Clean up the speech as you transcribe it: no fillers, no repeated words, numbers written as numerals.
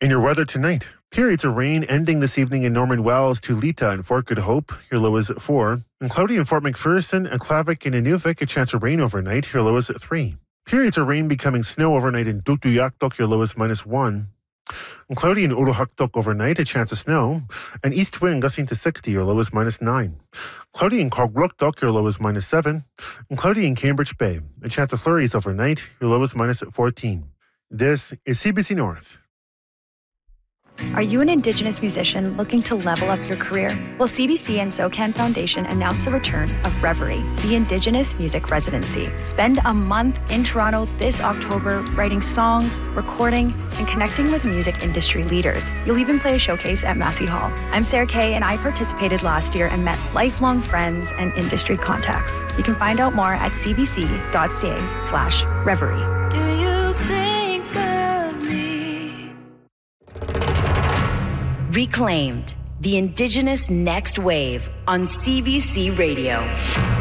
In your weather tonight, periods of rain ending this evening in Norman Wells to Lita and Fort Good Hope. Your low is 4. And cloudy in Fort McPherson, and Clavic and Inuvik. A chance of rain overnight. Your low is 3. Periods of rain becoming snow overnight in Tutuyaktok. Your low is -1. And cloudy in Uruhaktok overnight. A chance of snow. And east wind gusting to 60. Your low is -9. Cloudy in Cogbrooktok. Your low is -7. And cloudy in Cambridge Bay. A chance of flurries overnight. Your low is -14. This is CBC North. Are you an Indigenous musician looking to level up your career? Well, CBC and SOCAN Foundation announced the return of Reverie, the Indigenous Music Residency. Spend a month in Toronto this October writing songs, recording, and connecting with music industry leaders. You'll even play a showcase at Massey Hall. I'm Sarah Kay, and I participated last year and met lifelong friends and industry contacts. You can find out more at cbc.ca/reverie. Do you think of me? Reclaimed, the Indigenous Next Wave on CBC Radio.